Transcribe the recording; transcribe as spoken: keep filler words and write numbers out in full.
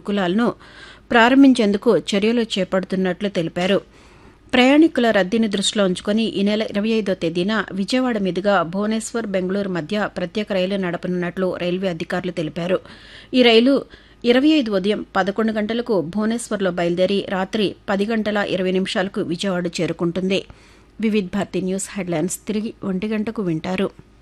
సంకులాలను ప్రారంభించేందుకు చర్యలు చేపడుతున్నట్లు తెలిపారు. ప్రయాణికుల రద్దీని దృష్టిలో ఉంచుకుని ఈ నెల ఇరవై ఐదో తేదీన విజయవాడ మీదుగా భువనేశ్వర్, బెంగళూరు మధ్య ప్రత్యేక రైలు నడపనున్నట్లు రైల్వే అధికారులు తెలిపారు. ఈ రైలు ఇరవై ఐదు ఉదయం పదకొండు గంటలకు భువనేశ్వర్లో బయలుదేరి రాత్రి పది గంటల ఇరవై నిమిషాలకు విజయవాడ చేరుకుంటుంది. వివిధ్ భారతి న్యూస్ హెడ్లైన్స్ తిరిగి ఒంటి గంటకు వింటారు.